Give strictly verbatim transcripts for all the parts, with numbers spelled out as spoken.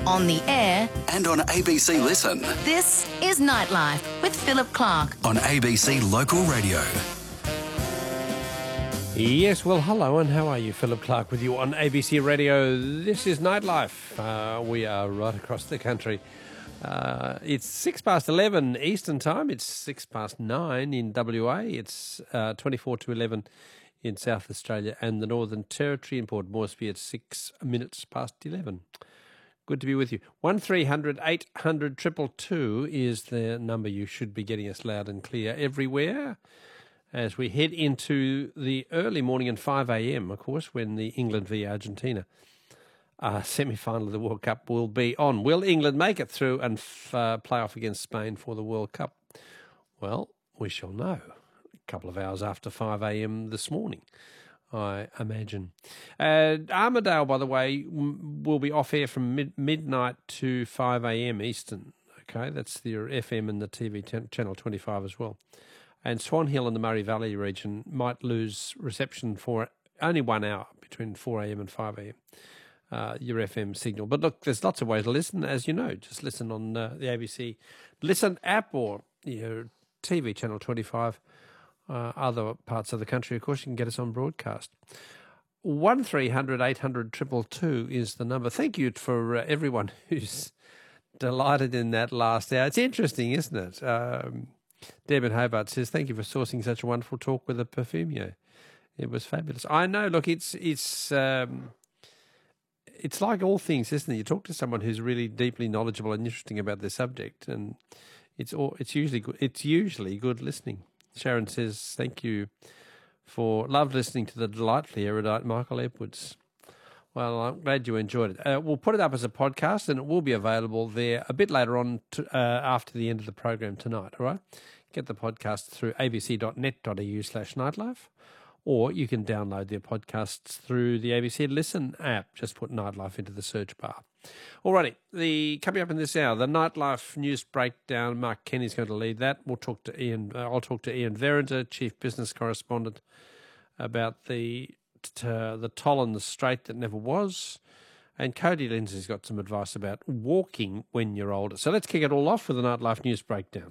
on the air, and on A B C Listen. This is Nightlife with Philip Clark on A B C Local Radio. Yes, well, hello, and how are you? Philip Clark with you on A B C Radio. This is Nightlife. Uh, we are right across the country. Uh, it's six past eleven Eastern Time. It's six past nine in W A. It's uh, twenty-four to eleven in South Australia and the Northern Territory. In Port Moresby, it's six minutes past eleven. Good to be with you. one three hundred eight hundred two two two is the number you should be getting us loud and clear everywhere as we head into the early morning and five a.m, of course, when the England v Argentina uh, semi-final of the World Cup will be on. Will England make it through and f- uh, play off against Spain for the World Cup? Well, we shall know a couple of hours after five a.m. this morning, I imagine. Uh, Armidale, by the way, w- will be off air from mid- midnight to five a.m. Eastern. Okay, that's the F M and the T V ten- channel twenty-five as well. And Swan Hill and the Murray Valley region might lose reception for only one hour between four a.m. and five a.m. Uh, your F M signal. But look, there's lots of ways to listen, as you know. Just listen on uh, the A B C Listen app or your T V channel twenty-five. Uh, other parts of the country, of course, you can get us on broadcast. one three hundred eight hundred two two two is the number. Thank you for uh, everyone who's delighted in that last hour. It's interesting, isn't it? Um, Deb in Hobart says, thank you for sourcing such a wonderful talk with a perfumier. It was fabulous. I know, look, it's it's um, it's like all things, isn't it? You talk to someone who's really deeply knowledgeable and interesting about their subject, and it's all, it's usually good, it's usually good listening. Sharon says, thank you for love listening to the delightfully erudite Michael Edwards. Well, I'm glad you enjoyed it. Uh, we'll put it up as a podcast and it will be available there a bit later on to, uh, after the end of the program tonight, all right? Get the podcast through abc.net.au slash nightlife, or you can download their podcasts through the A B C Listen app. Just put Nightlife into the search bar. Alrighty, the coming up in this hour, the Nightlife News Breakdown. Mark Kenny's going to lead that. We'll talk to Ian. Uh, I'll talk to Ian Verringer, Chief Business Correspondent, about the uh, the toll on the straight that never was. And Cody Lindsay's got some advice about walking when you're older. So let's kick it all off with the Nightlife News Breakdown.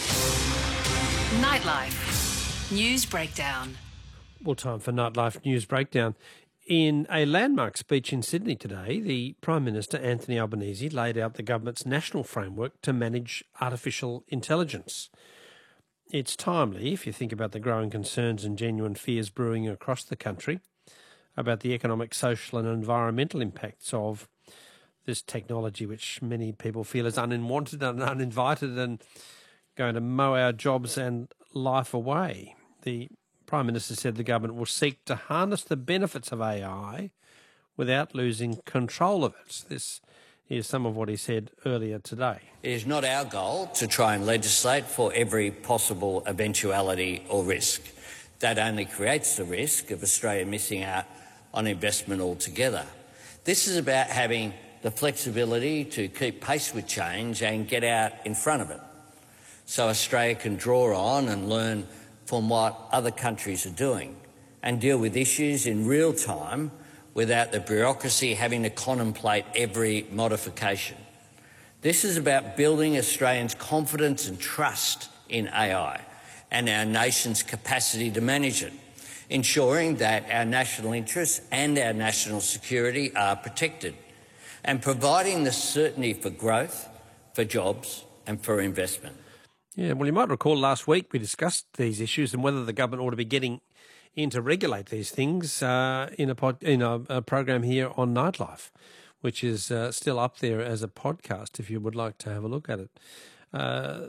Nightlife News Breakdown. Well, time for Nightlife News Breakdown. In a landmark speech in Sydney today, the Prime Minister, Anthony Albanese, laid out the government's national framework to manage artificial intelligence. It's timely if you think about the growing concerns and genuine fears brewing across the country about the economic, social and environmental impacts of this technology, which many people feel is unwanted and uninvited and going to mow our jobs and life away. The Prime Minister said the government will seek to harness the benefits of A I without losing control of it. This is some of what he said earlier today. It is not our goal to try and legislate for every possible eventuality or risk. That only creates the risk of Australia missing out on investment altogether. This is about having the flexibility to keep pace with change and get out in front of it, so Australia can draw on and learn from what other countries are doing and deal with issues in real time without the bureaucracy having to contemplate every modification. This is about building Australians' confidence and trust in A I and our nation's capacity to manage it, ensuring that our national interests and our national security are protected, and providing the certainty for growth, for jobs and for investment. Yeah, well, you might recall last week we discussed these issues and whether the government ought to be getting in to regulate these things uh, in a pod, in a, a program here on Nightlife, which is uh, still up there as a podcast if you would like to have a look at it. Uh,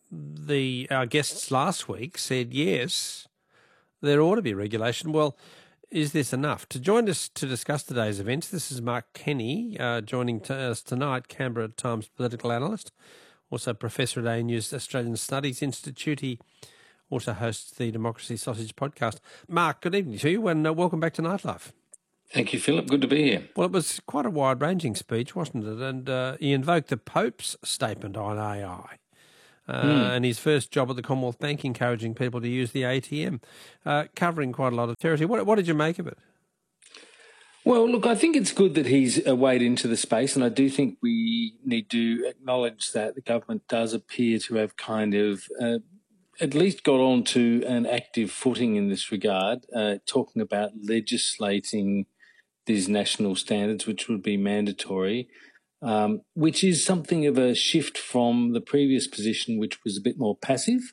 the our guests last week said yes, there ought to be regulation. Well, is this enough? To join us to discuss today's events, this is Mark Kenny uh, joining t- us tonight, Canberra Times political analyst. Also Professor at A N U's Australian Studies Institute. He also hosts the Democracy Sausage podcast. Mark, good evening to you and uh, welcome back to Nightlife. Thank you, Philip. Good to be here. Well, it was quite a wide-ranging speech, wasn't it? And uh, he invoked the Pope's statement on A I. Uh, mm. And his first job at the Commonwealth Bank, encouraging people to use the A T M, uh, covering quite a lot of territory. What, what did you make of it? Well, look, I think it's good that he's uh, weighed into the space, and I do think we need to acknowledge that the government does appear to have kind of uh, at least got on to an active footing in this regard, uh, talking about legislating these national standards, which would be mandatory, um, which is something of a shift from the previous position, which was a bit more passive.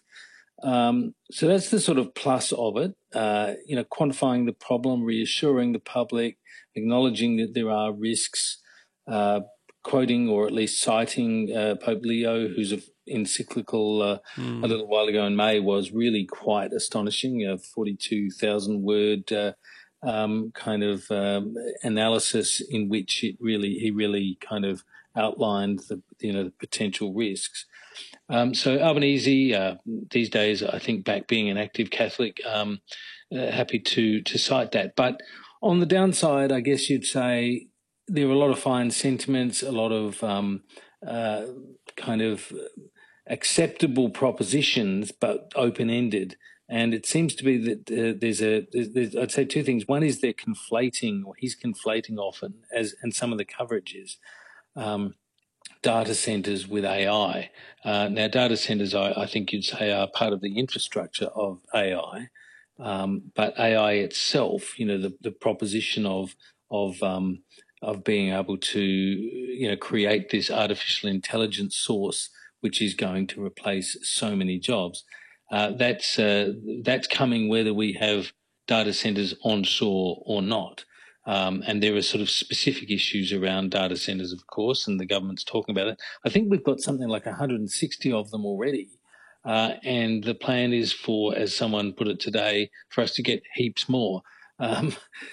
Um, so that's the sort of plus of it, uh, you know, quantifying the problem, reassuring the public, acknowledging that there are risks, uh, quoting or at least citing uh, Pope Leo, whose encyclical uh, mm. a little while ago in May was really quite astonishing, a forty-two thousand word uh, um, kind of um, analysis in which it really he really kind of outlined the you know the potential risks. Um, so Albanese, uh, these days, I think back being an active Catholic, um, uh, happy to to cite that. But on the downside, I guess you'd say there are a lot of fine sentiments, a lot of um, uh, kind of acceptable propositions, but open-ended. And it seems to be that uh, there's a, there's, there's, I'd say two things. One is they're conflating, or he's conflating often, as and some of the coverage is, um, data centres with A I. Uh, now, data centres, I, I think you'd say, are part of the infrastructure of A I, um, but A I itself, you know, the, the proposition of of um, of being able to, you know, create this artificial intelligence source, which is going to replace so many jobs. Uh, that's uh, that's coming whether we have data centres onshore or not. Um, and there are sort of specific issues around data centres, of course, and the government's talking about it. I think we've got something like one hundred sixty of them already. Uh, and the plan is for, as someone put it today, for us to get heaps more. Um,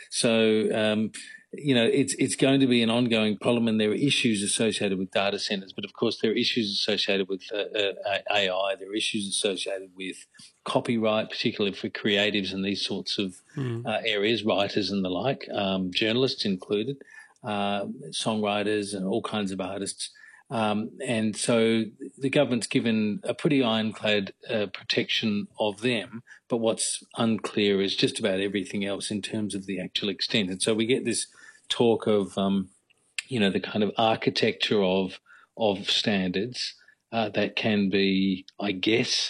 so, um, you know, it's it's going to be an ongoing problem, and there are issues associated with data centres. But of course, there are issues associated with uh, uh, A I. There are issues associated with copyright, particularly for creatives and these sorts of mm. uh, areas, writers and the like, um, journalists included, uh, songwriters and all kinds of artists. Um, and so the government's given a pretty ironclad uh, protection of them, but what's unclear is just about everything else in terms of the actual extent. And so we get this talk of, um, you know, the kind of architecture of of standards uh, that can be, I guess,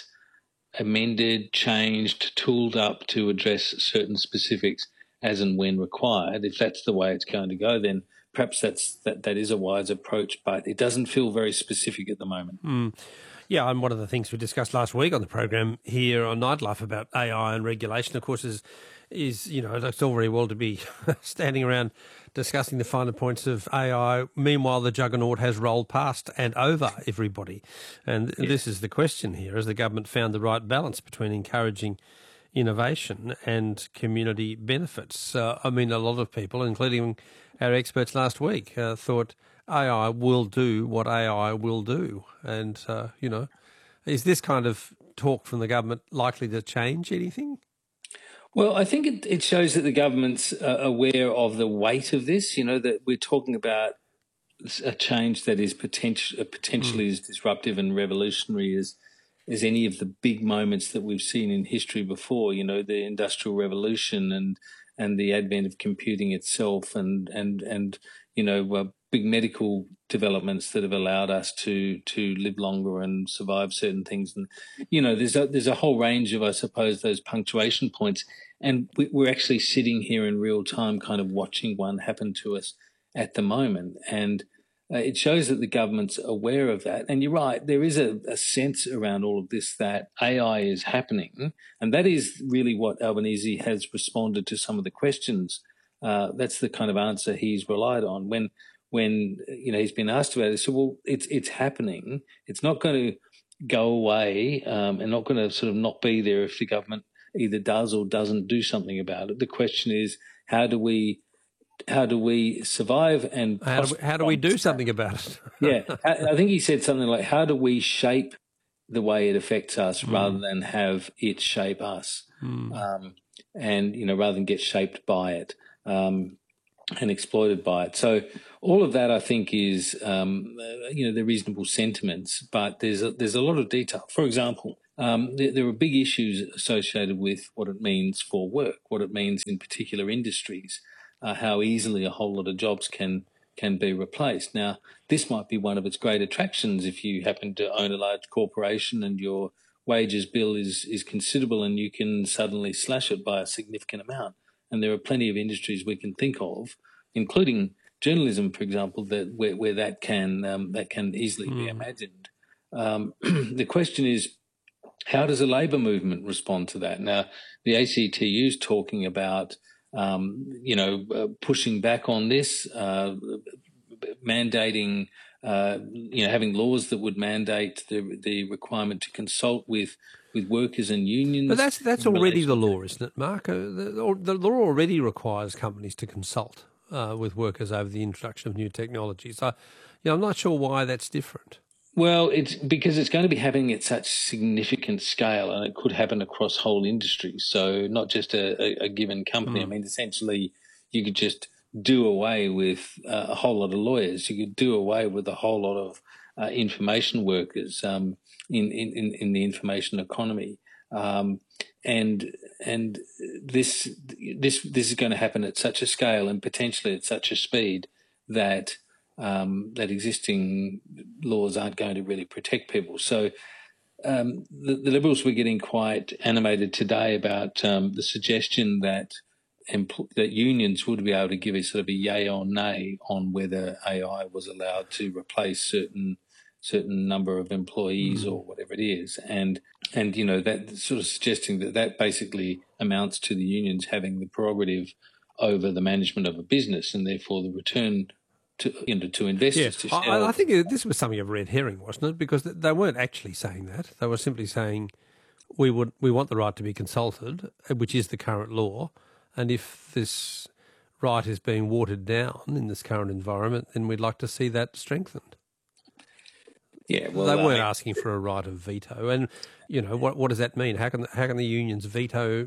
amended, changed, tooled up to address certain specifics as and when required. If that's the way it's going to go, then perhaps that's that, that is a wise approach, but it doesn't feel very specific at the moment. Mm. Yeah, and one of the things we discussed last week on the program here on Nightlife about A I and regulation, of course, is, is you know, it's all very well to be standing around discussing the finer points of A I. Meanwhile, the juggernaut has rolled past and over everybody. And yeah. This is the question here. Has the government found the right balance between encouraging innovation and community benefits? Uh, I mean, a lot of people, including our experts last week, uh, thought A I will do what A I will do. And, uh, you know, is this kind of talk from the government likely to change anything? Well, I think it, it shows that the government's uh, aware of the weight of this, you know, that we're talking about a change that is potential, potentially mm. as disruptive and revolutionary as as any of the big moments that we've seen in history before, you know, the Industrial Revolution and and the advent of computing itself and, and, and you know, uh, big medical developments that have allowed us to to live longer and survive certain things. And, you know, there's a, there's a whole range of, I suppose, those punctuation points. And we, we're actually sitting here in real time kind of watching one happen to us at the moment. And Uh, it shows that the government's aware of that. And you're right, there is a, a sense around all of this that A I is happening. And that is really what Albanese has responded to some of the questions. Uh, that's the kind of answer he's relied on. When, when you know, he's been asked about it, so, well, it's, it's happening. It's not going to go away um, and not going to sort of not be there if the government either does or doesn't do something about it. The question is, how do we How do we survive and how do we, how do we do something about it? Yeah, I think he said something like, "How do we shape the way it affects us mm. rather than have it shape us?" Mm. Um, and you know, rather than get shaped by it um, and exploited by it. So all of that, I think, is um, you know, the reasonable sentiments, but there's a, there's a lot of detail. For example, um, there, there are big issues associated with what it means for work, what it means in particular industries. uh, how easily a whole lot of jobs can can be replaced. Now, this might be one of its great attractions if you happen to own a large corporation and your wages bill is is considerable and you can suddenly slash it by a significant amount. And there are plenty of industries we can think of, including journalism, for example, that where, where that can um, that can easily mm. be imagined. Um, the question is, how does a labour movement respond to that? Now, the A C T U is talking about, um, you know, uh, pushing back on this, uh, mandating, uh, you know, having laws that would mandate the the requirement to consult with with workers and unions. But that's that's already the law, isn't it, Mark? Uh, the, the law already requires companies to consult uh, with workers over the introduction of new technologies. So, you know, I'm not sure why that's different. Well, it's because it's going to be happening at such significant scale, and it could happen across whole industries. So not just a, a, a given company. Mm. I mean, essentially, you could just do away with uh, a whole lot of lawyers. You could do away with a whole lot of uh, information workers um, in, in, in the information economy. Um, and and this this this is going to happen at such a scale and potentially at such a speed that um, that existing laws aren't going to really protect people. So um, the, the Liberals were getting quite animated today about um, the suggestion that empl- that unions would be able to give a sort of a yay or nay on whether A I was allowed to replace certain certain number of employees mm. or whatever it is. And, and you know, that sort of suggesting that that basically amounts to the unions having the prerogative over the management of a business and therefore the return to, you know, to investors. Yeah. To I, I think this was something of a red herring, wasn't it? Because they weren't actually saying that. They were simply saying we would we want the right to be consulted, which is the current law. And if this right is being watered down in this current environment, then we'd like to see that strengthened. Yeah, well, they weren't I mean, asking for a right of veto, and you know what? What does that mean? How can how can the unions veto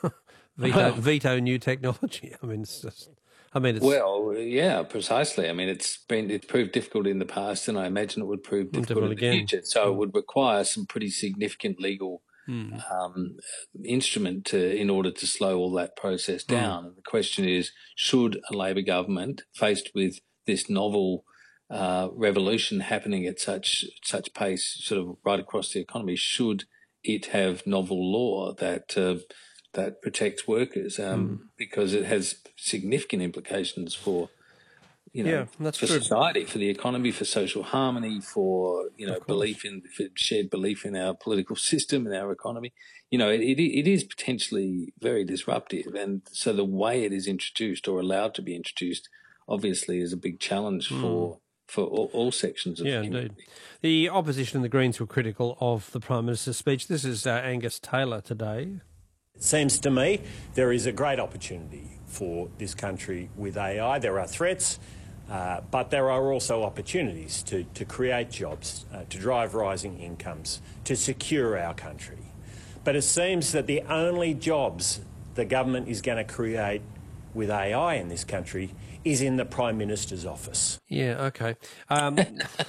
veto veto new technology? I mean, it's just. I mean, it's well, yeah, precisely. I mean, it's been it's proved difficult in the past, and I imagine it would prove difficult in the again. future. So mm. it would require some pretty significant legal mm. um, instrument to in order to slow all that process down. Mm. And the question is, should a Labor government, faced with this novel Uh, revolution happening at such such pace, sort of right across the economy, should it have novel law that uh, that protects workers? Um, mm. Because it has significant implications for you know yeah, that's for true. society, for the economy, for social harmony, for you know belief in for shared belief in our political system and our economy. You know, it, it it is potentially very disruptive, and so the way it is introduced or allowed to be introduced, obviously, is a big challenge mm. for. for all, all sections of yeah, the community. Indeed. The opposition and the Greens were critical of the Prime Minister's speech. This is uh, Angus Taylor today. It seems to me there is a great opportunity for this country with A I. There are threats, uh, but there are also opportunities to, to create jobs, uh, to drive rising incomes, to secure our country. But it seems that the only jobs the government is going to create with A I in this country is in the Prime Minister's office. Yeah, okay. Um,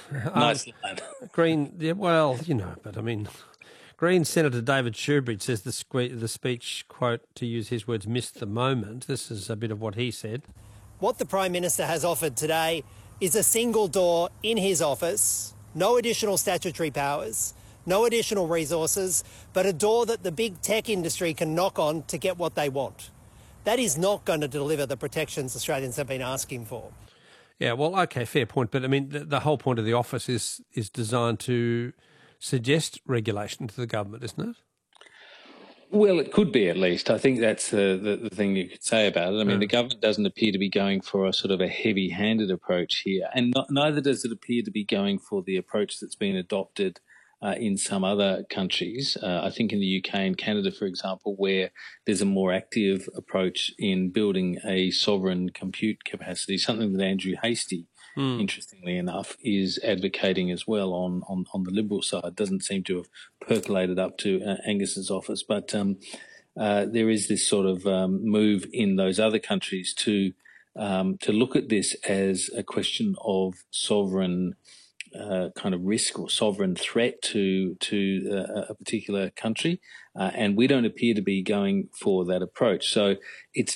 nice um, line. Green, yeah, well, you know, but I mean, Green Senator David Shoebridge says the, sque- the speech, quote, to use his words, missed the moment. This is a bit of what he said. What the Prime Minister has offered today is a single door in his office, no additional statutory powers, no additional resources, but a door that the big tech industry can knock on to get what they want. That is not going to deliver the protections Australians have been asking for. Yeah, well, okay, fair point. But, I mean, the, the whole point of the office is is designed to suggest regulation to the government, isn't it? Well, it could be, at least. I think that's the, the, the thing you could say about it. I mean, mm. the government doesn't appear to be going for a sort of a heavy-handed approach here, and not, neither does it appear to be going for the approach that's been adopted Uh, in some other countries. Uh, I think in the U K and Canada, for example, where there's a more active approach in building a sovereign compute capacity, something that Andrew Hastie, mm. interestingly enough, is advocating as well on, on, on the Liberal side. Doesn't seem to have percolated up to uh, Angus's office, but um, uh, there is this sort of um, move in those other countries to um, to look at this as a question of sovereign Uh, kind of risk or sovereign threat to to uh, a particular country, uh, and we don't appear to be going for that approach. So it's